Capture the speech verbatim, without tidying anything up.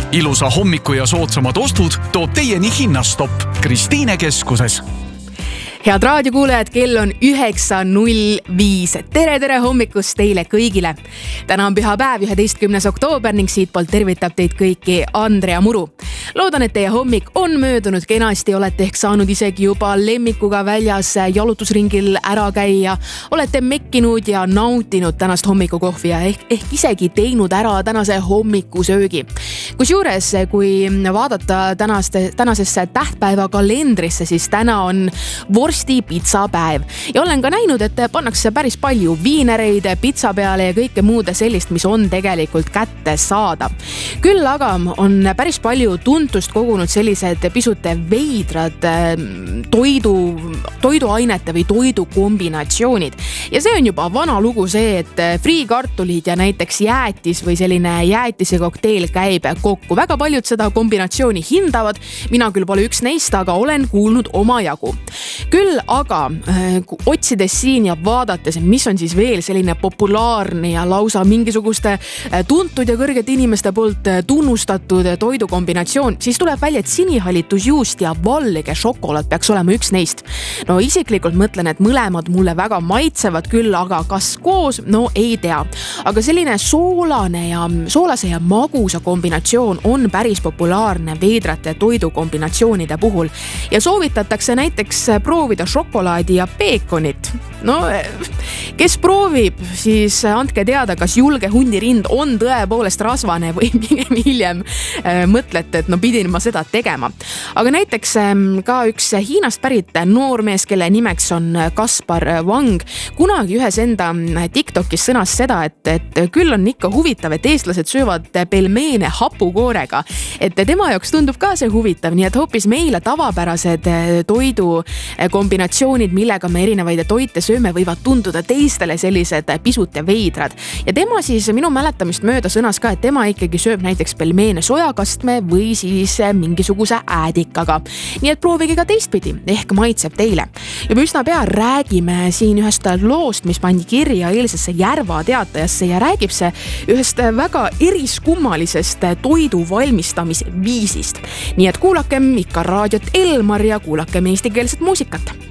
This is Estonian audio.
ilusa hommiku ja soodsamad ostud toob teieni Hinnastopp Kristiine keskuses. Head raadiokuulajad, kell on üheksa null viis. Tere, tere hommikust teile kõigile. Täna on pühapäev, üheteistkümnes oktoober ning siit poolt tervitab teid kõiki Andrea Muru. Loodan, et teie hommik on möödunud kenasti, olete ehk saanud isegi juba lemmikuga väljas jalutusringil ära käia, olete mekkinud ja nautinud tänast hommikukohvi ja ehk, ehk isegi teinud ära tänase hommikusöögi. Kusjuures, kui vaadata tänaste, tänasesse tähtpäeva kalendrisse, siis täna on vorsti pitsapäev ja olen ka näinud, et pannakse päris palju viinereid pitsa peale ja kõike muude sellist, mis on tegelikult kätte saada. Küll aga on päris palju tuntust kogunud sellised pisut veidrad toidu, toiduainete või toidukombinatsioonid. Ja see on juba vana lugu see, et friikartulid ja näiteks jäätis või selline jäätise kokteil käib kokku. Väga paljud seda kombinatsiooni hindavad. Mina küll pole üks neist, aga olen kuulnud oma jagu. Küll aga äh, otsides siin ja vaadates, mis on siis veel selline populaarne ja lausa mingisuguste äh, tuntud ja kõrgete inimeste poolt äh, tunnustatud toidukombinatsioon, siis tuleb välja, et sinihalitusjuust ja valge šokolaad peaks olema üks neist. No isiklikult mõtlen, et mõlemad mulle väga maitsevad küll, aga kas koos? No ei tea. Aga selline soolane ja, soolase ja magusa kombinatsioon on päris populaarne veidrate toidukombinatsioonide puhul ja soovitatakse näiteks proovida šokolaadi ja peekonit. No, kes proovib, siis andke teada, kas julge hundirind on tõepoolest rasvane või pigem hiljem mõtlete, et no pidin ma seda tegema. Aga näiteks ka üks Hiinast pärit noormees, kelle nimeks on Kaspar Wang, kunagi ühes enda TikTokis sõnas seda, et, et küll on ikka huvitav, et eestlased söövad pelmeene hapukoorega. Et tema jaoks tundub ka see huvitav, nii et hoopis meile tavapärased toidu kombinatsioonid, millega me erinevaid toite sööme, võivad tunduda teistele sellised pisut veidrad. Ja tema siis minu mäletamist mööda sõnas ka, et tema ikkagi sööb näiteks pelmeene sojakastme või siis mingisuguse äädikaga. Nii et proovige ka teistpidi, ehk maitseb teile. Juba üsna pea räägime siin ühest loost, mis pandi kirja eilsesse Järva teatajasse ja räägib see ühest väga eriskummalisest toidu valmistamisviisist. Nii et kuulakem ikka raadiot Elmar ja kuulakem eestikeelset muusikat.